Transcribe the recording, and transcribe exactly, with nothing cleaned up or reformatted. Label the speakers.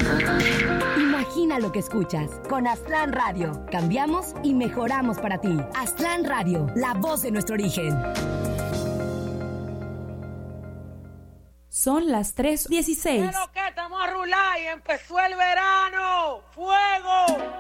Speaker 1: Imagina lo que escuchas. Con Aztlán Radio. Cambiamos y mejoramos para ti. Aztlán Radio, la voz de nuestro origen.
Speaker 2: Son las tres dieciséis.
Speaker 3: Pero que estamos a rular y empezó el verano. ¡Fuego!